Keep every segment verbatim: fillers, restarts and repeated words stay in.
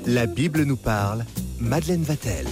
La Bible nous parle, Madeleine Vatel.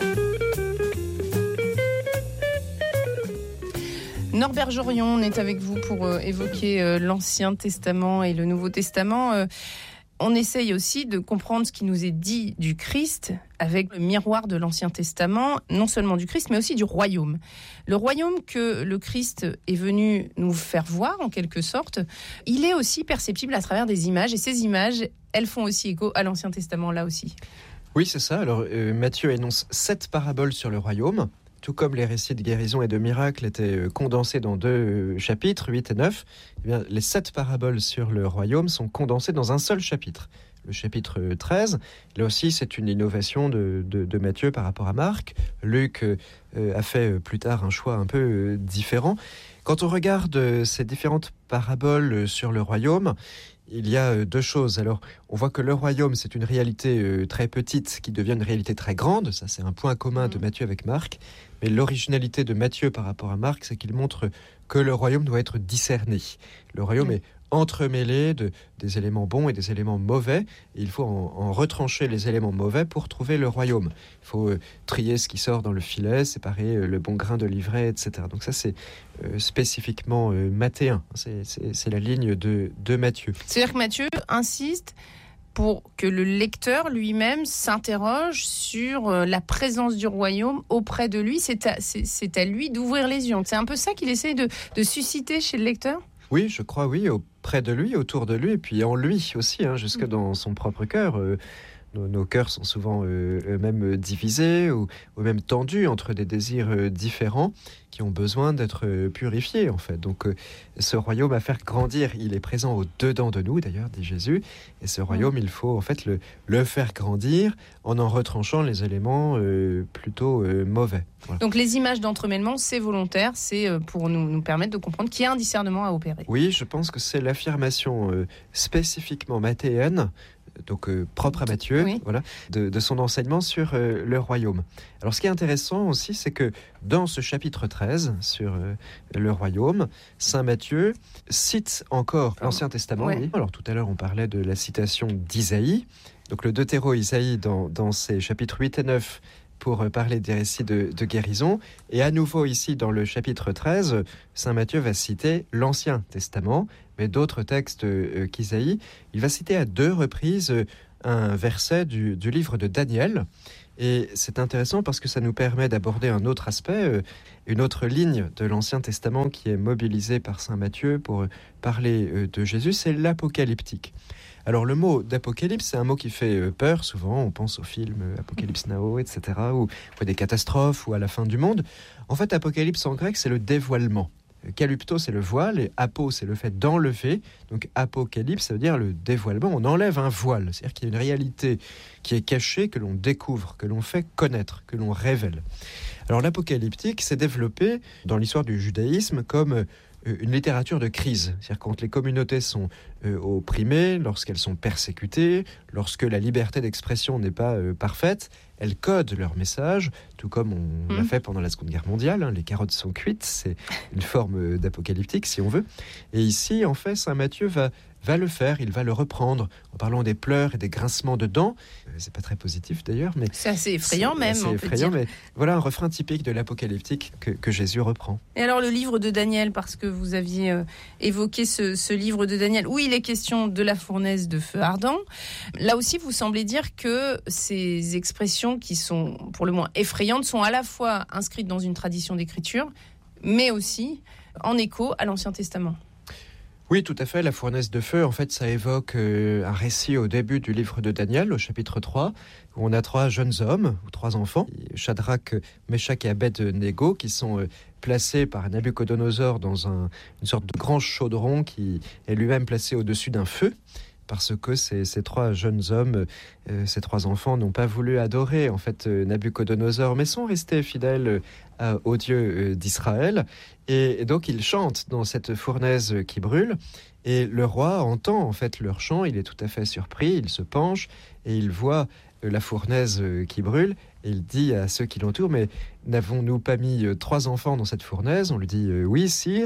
Norbert Jorion est avec vous pour euh, évoquer euh, l'Ancien Testament et le Nouveau Testament. Euh, on essaye aussi de comprendre ce qui nous est dit du Christ avec le miroir de l'Ancien Testament, non seulement du Christ, mais aussi du royaume. Le royaume que le Christ est venu nous faire voir, en quelque sorte, il est aussi perceptible à travers des images. Et ces images, elles font aussi écho à l'Ancien Testament, là aussi. Oui, c'est ça. Alors, euh, Matthieu énonce sept paraboles sur le royaume. Tout comme les récits de guérison et de miracles étaient condensés dans deux chapitres, huit et neuf, eh bien, les sept paraboles sur le royaume sont condensées dans un seul chapitre. Le chapitre treize, là aussi, c'est une innovation de, de, de Matthieu par rapport à Marc. Luc euh, a fait plus tard un choix un peu euh, différent. Quand on regarde ces différentes paraboles sur le royaume, il y a deux choses. Alors, on voit que le royaume, c'est une réalité euh, très petite qui devient une réalité très grande. Ça, c'est un point commun de Matthieu avec Marc. Mais l'originalité de Matthieu par rapport à Marc, c'est qu'il montre que le royaume doit être discerné. Le royaume oui. est entremêlé de, des éléments bons et des éléments mauvais. Et il faut en, en retrancher les éléments mauvais pour trouver le royaume. Il faut euh, trier ce qui sort dans le filet, séparer euh, le bon grain de l'ivraie, et cetera. Donc ça, c'est euh, spécifiquement euh, mathéen. C'est, c'est, c'est la ligne de, de Matthieu. C'est-à-dire que Matthieu insiste pour que le lecteur lui-même s'interroge sur la présence du royaume auprès de lui. C'est à, c'est, c'est à lui d'ouvrir les yeux. C'est un peu ça qu'il essaie de, de susciter chez le lecteur ? Oui, je crois, oui, auprès de lui, autour de lui, et puis en lui aussi, hein, jusque dans son propre cœur. Euh, nos, nos cœurs sont souvent euh, eux-mêmes divisés ou, ou même tendus entre des désirs euh, différents qui ont besoin d'être euh, purifiés, en fait. Donc, euh, ce royaume à faire grandir, il est présent au-dedans de nous, d'ailleurs, dit Jésus. Et ce royaume, il faut en fait le, le faire grandir en en retranchant les éléments euh, plutôt euh, mauvais. Voilà. Donc, les images d'entremêlement, c'est volontaire, c'est euh, pour nous, nous permettre de comprendre qu'il y a un discernement à opérer. Oui, je pense que c'est l'affirmation euh, spécifiquement mathéenne, donc euh, propre à Matthieu, oui. voilà, de, de son enseignement sur euh, le royaume. Alors ce qui est intéressant aussi, c'est que dans ce chapitre treize sur euh, le royaume, saint Matthieu cite encore oh. l'Ancien Testament. Ouais. Oui. Alors tout à l'heure, on parlait de la citation d'Isaïe, donc le Deutéro-Isaïe dans, dans ses chapitres huit et neuf, pour parler des récits de, de guérison. Et à nouveau ici, dans le chapitre treize, saint Matthieu va citer l'Ancien Testament, mais d'autres textes euh, qu'Isaïe. Il va citer à deux reprises euh, un verset du, du livre de Daniel. Et c'est intéressant parce que ça nous permet d'aborder un autre aspect, euh, une autre ligne de l'Ancien Testament qui est mobilisée par saint Matthieu pour parler euh, de Jésus, c'est l'apocalyptique. Alors le mot d'apocalypse, c'est un mot qui fait peur souvent, on pense au film Apocalypse Now, et cetera, ou à des catastrophes ou à la fin du monde. En fait, apocalypse en grec, c'est le dévoilement. Kalypto, c'est le voile, et apo, c'est le fait d'enlever. Donc apocalypse, ça veut dire le dévoilement, on enlève un voile, c'est-à-dire qu'il y a une réalité qui est cachée, que l'on découvre, que l'on fait connaître, que l'on révèle. Alors l'apocalyptique s'est développé dans l'histoire du judaïsme comme une littérature de crise, c'est-à-dire quand les communautés sont euh, opprimées, lorsqu'elles sont persécutées, lorsque la liberté d'expression n'est pas euh, parfaite, elles codent leur message, tout comme on mmh. l'a fait pendant la Seconde Guerre mondiale, hein, les carottes sont cuites, c'est une forme d'apocalyptique si on veut. Et ici, en fait, saint Matthieu va, va le faire, il va le reprendre, en parlant des pleurs et des grincements de dents. Euh, c'est pas très positif d'ailleurs, mais... C'est assez effrayant c'est même, assez on effrayant, peut dire. Mais voilà un refrain typique de l'apocalyptique que, que Jésus reprend. Et alors le livre de Daniel, parce que vous aviez euh, évoqué ce, ce livre de Daniel, où il est question de la fournaise de feu ardent. Là aussi, vous semblez dire que ces expressions qui sont pour le moins effrayantes sont à la fois inscrites dans une tradition d'écriture, mais aussi en écho à l'Ancien Testament. Oui, tout à fait. La fournaise de feu, en fait, ça évoque euh, un récit au début du livre de Daniel, au chapitre trois, où on a trois jeunes hommes, ou trois enfants, Shadrach, Meshach et Abed-Nego, qui sont euh, placés par Nabuchodonosor dans un, une sorte de grand chaudron qui est lui-même placé au-dessus d'un feu. Parce que ces, ces trois jeunes hommes, euh, ces trois enfants n'ont pas voulu adorer en fait euh, Nabuchodonosor, mais sont restés fidèles euh, au Dieu euh, d'Israël. Et, et donc ils chantent dans cette fournaise qui brûle. Et le roi entend en fait leur chant, il est tout à fait surpris, il se penche et il voit euh, la fournaise euh, qui brûle. Et il dit à ceux qui l'entourent, mais n'avons-nous pas mis euh, trois enfants dans cette fournaise ? On lui dit euh, oui, sire.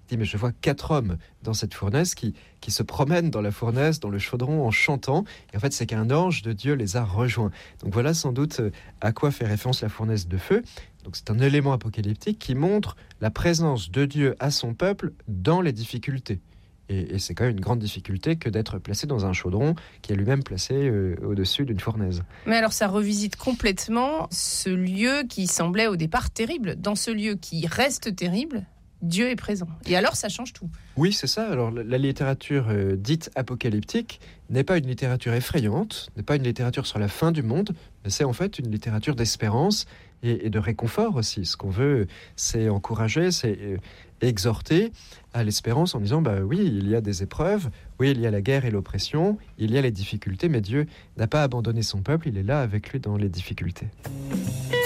Il dit, mais je vois quatre hommes dans cette fournaise qui, qui se promènent dans la fournaise, dans le chaudron, en chantant. Et en fait, c'est qu'un ange de Dieu les a rejoints. Donc voilà sans doute à quoi fait référence la fournaise de feu. Donc c'est un élément apocalyptique qui montre la présence de Dieu à son peuple dans les difficultés. Et, et c'est quand même une grande difficulté que d'être placé dans un chaudron qui est lui-même placé euh, au-dessus d'une fournaise. Mais alors ça revisite complètement ce lieu qui semblait au départ terrible. Dans ce lieu qui reste terrible, Dieu est présent. Et alors, ça change tout. Oui, c'est ça. Alors, la, la littérature euh, dite apocalyptique n'est pas une littérature effrayante, n'est pas une littérature sur la fin du monde, mais c'est en fait une littérature d'espérance et, et de réconfort aussi. Ce qu'on veut, c'est encourager, c'est euh, exhorter à l'espérance en disant, bah oui, il y a des épreuves, oui, il y a la guerre et l'oppression, il y a les difficultés, mais Dieu n'a pas abandonné son peuple, il est là avec lui dans les difficultés.